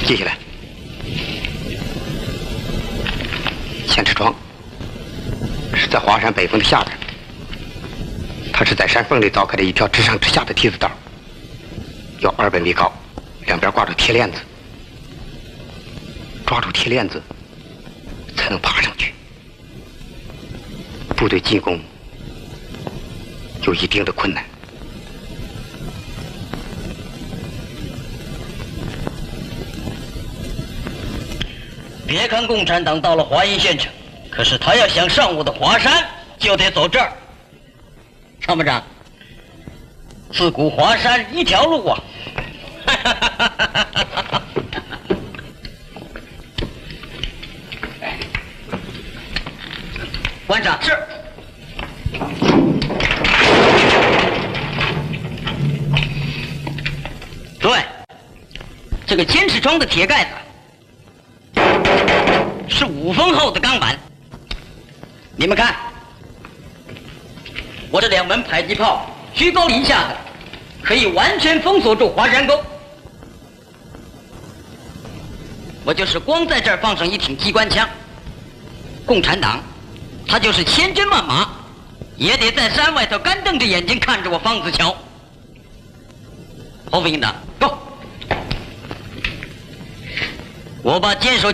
接下来，千尺庄是在华山北峰的下边，它是在山缝里凿开的一条直上直下的梯子道，有200米高，两边挂着铁链子，抓住铁链子才能爬上去。部队进攻有一定的困难。 别看共产党到了华阴县城，可是他要想上我的华山，就得走这儿。参谋长，自古华山一条路啊！馆长是。诸位，这个千尺窗的铁盖子是5分厚的钢板，你们看，我这2门迫击炮居高临下的，可以完全封锁住华山沟。我就是光在这儿放上一挺机关枪，共产党他就是千军万马，也得在山外头干瞪着眼睛看着我方子桥。侯副营长，go！我把坚守